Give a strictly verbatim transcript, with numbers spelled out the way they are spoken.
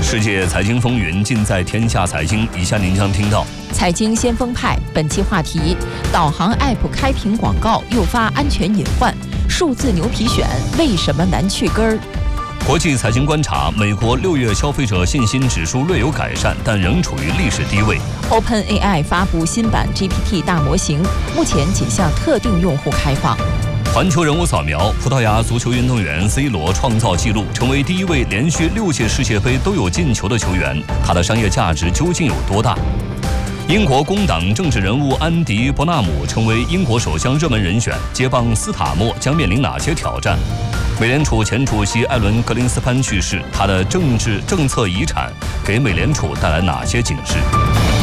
世界财经风云尽在天下财经，以下您将听到财经先锋派本期话题：导航 App 开屏广告诱发安全隐患，数字牛皮癣为什么难去根儿？ 国际财经观察：美国六月消费者信心指数略有改善，但仍处于历史低位。 OpenAI 发布新版 G P T 大模型，目前仅向特定用户开放。 环球人物扫描：葡萄牙足球运动员 C 罗创造纪录，成为第一位连续六届世界杯都有进球的球员，他的商业价值究竟有多大？英国工党政治人物安迪·伯纳姆成为英国首相热门人选，接棒斯塔默将面临哪些挑战？美联储前主席艾伦·格林斯潘去世，他的政治政策遗产给美联储带来哪些警示？